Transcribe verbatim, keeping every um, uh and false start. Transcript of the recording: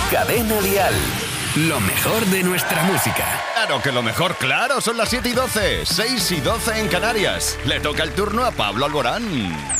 Cadena Dial. Lo mejor de nuestra música. Claro que lo mejor, claro, son las siete y doce, seis y doce en Canarias. Le toca el turno a Pablo Alborán.